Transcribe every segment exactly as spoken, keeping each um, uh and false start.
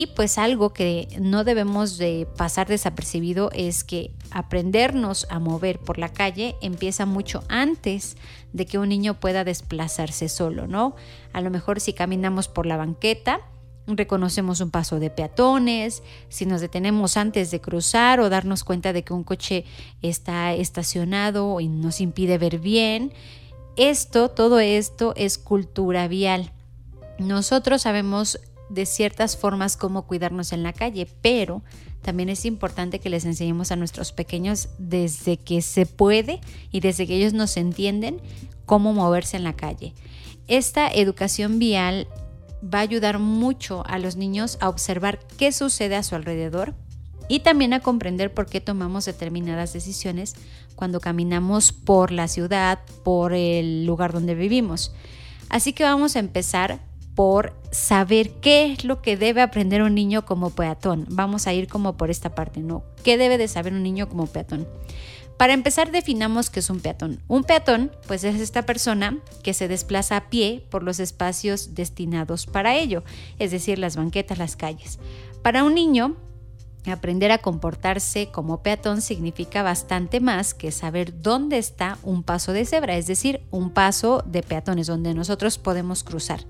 Y pues algo que no debemos de pasar desapercibido es que aprendernos a mover por la calle empieza mucho antes de que un niño pueda desplazarse solo, ¿no? A lo mejor si caminamos por la banqueta, reconocemos un paso de peatones, si nos detenemos antes de cruzar o darnos cuenta de que un coche está estacionado y nos impide ver bien. Esto, todo esto es cultura vial. Nosotros sabemos de ciertas formas cómo cuidarnos en la calle, pero también es importante que les enseñemos a nuestros pequeños desde que se puede y desde que ellos nos entienden cómo moverse en la calle. Esta educación vial va a ayudar mucho a los niños a observar qué sucede a su alrededor y también a comprender por qué tomamos determinadas decisiones cuando caminamos por la ciudad, por el lugar donde vivimos. Así que vamos a empezar por saber qué es lo que debe aprender un niño como peatón. Vamos a ir como por esta parte, ¿no? ¿Qué debe de saber un niño como peatón? Para empezar, definamos qué es un peatón. Un peatón, pues es esta persona que se desplaza a pie por los espacios destinados para ello, es decir, las banquetas, las calles. Para un niño, aprender a comportarse como peatón significa bastante más que saber dónde está un paso de cebra, es decir, un paso de peatones donde nosotros podemos cruzar.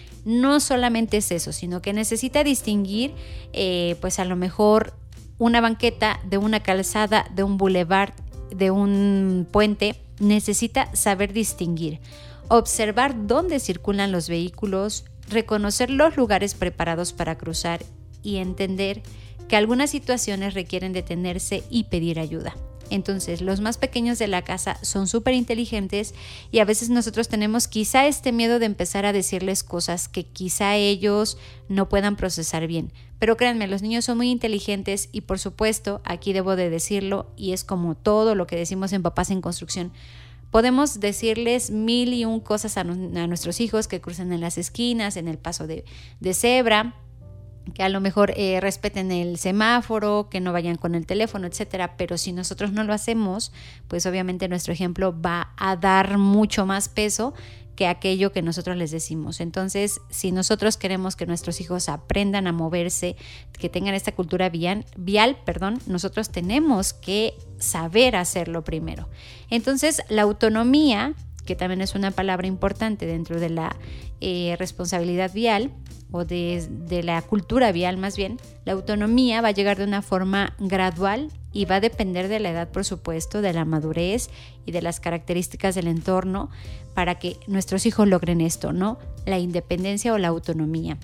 No solamente es eso, sino que necesita distinguir, eh, pues a lo mejor una banqueta de una calzada, de un bulevar, de un puente. Necesita saber distinguir, observar dónde circulan los vehículos, reconocer los lugares preparados para cruzar y entender que algunas situaciones requieren detenerse y pedir ayuda. Entonces, los más pequeños de la casa son súper inteligentes y a veces nosotros tenemos quizá este miedo de empezar a decirles cosas que quizá ellos no puedan procesar bien. Pero créanme, los niños son muy inteligentes y por supuesto, aquí debo de decirlo y es como todo lo que decimos en Papás en Construcción. Podemos decirles mil y un cosas a, a nuestros hijos que cruzan en las esquinas, en el paso de, de cebra, que a lo mejor eh, respeten el semáforo, que no vayan con el teléfono, etcétera. Pero si nosotros no lo hacemos, pues obviamente nuestro ejemplo va a dar mucho más peso que aquello que nosotros les decimos. Entonces, si nosotros queremos que nuestros hijos aprendan a moverse, que tengan esta cultura vial, vial, perdón, nosotros tenemos que saber hacerlo primero. Entonces, la autonomía, que también es una palabra importante dentro de la eh, responsabilidad vial, o de, de la cultura vial más bien, la autonomía va a llegar de una forma gradual y va a depender de la edad, por supuesto, de la madurez y de las características del entorno para que nuestros hijos logren esto, ¿no? La independencia o la autonomía.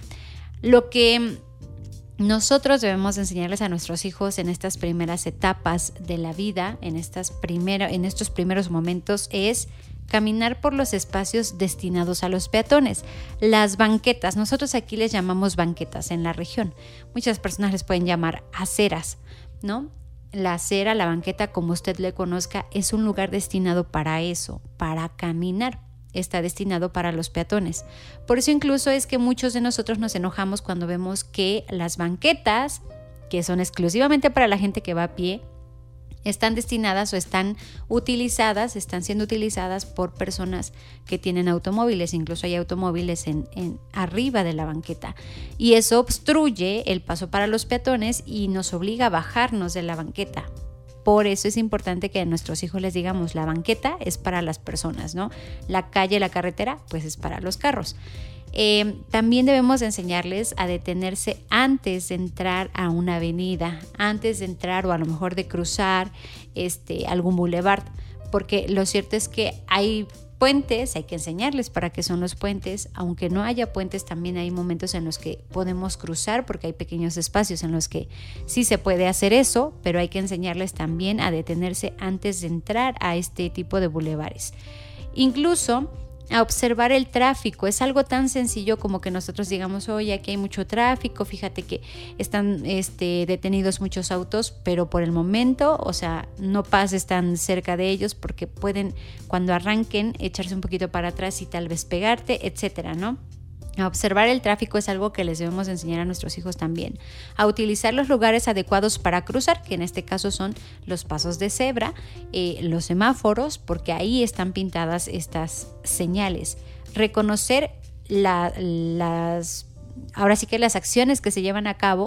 Lo que nosotros debemos enseñarles a nuestros hijos en estas primeras etapas de la vida, en, estas primero, en estos primeros momentos, es caminar por los espacios destinados a los peatones. Las banquetas, nosotros aquí les llamamos banquetas en la región. Muchas personas les pueden llamar aceras, ¿no? La acera, la banqueta, como usted le conozca, es un lugar destinado para eso, para caminar. Está destinado para los peatones. Por eso incluso es que muchos de nosotros nos enojamos cuando vemos que las banquetas, que son exclusivamente para la gente que va a pie, están destinadas o están utilizadas, están siendo utilizadas por personas que tienen automóviles. Incluso hay automóviles en, en arriba de la banqueta y eso obstruye el paso para los peatones y nos obliga a bajarnos de la banqueta. Por eso es importante que a nuestros hijos les digamos, la banqueta es para las personas, ¿no? La calle, la carretera, pues es para los carros. Eh, también debemos enseñarles a detenerse antes de entrar a una avenida, antes de entrar o a lo mejor de cruzar este, algún boulevard, porque lo cierto es que hay puentes, hay que enseñarles para qué son los puentes. Aunque no haya puentes, también hay momentos en los que podemos cruzar porque hay pequeños espacios en los que sí se puede hacer eso, pero hay que enseñarles también a detenerse antes de entrar a este tipo de bulevares. Incluso a observar el tráfico. Es algo tan sencillo como que nosotros digamos, oye, aquí hay mucho tráfico, fíjate que están este, detenidos muchos autos, pero por el momento, o sea, no pases tan cerca de ellos porque pueden, cuando arranquen, echarse un poquito para atrás y tal vez pegarte, etcétera, ¿no? A observar el tráfico es algo que les debemos enseñar a nuestros hijos también. A utilizar los lugares adecuados para cruzar, que en este caso son los pasos de cebra, eh, los semáforos, porque ahí están pintadas estas señales. Reconocer la, las, ahora sí que las acciones que se llevan a cabo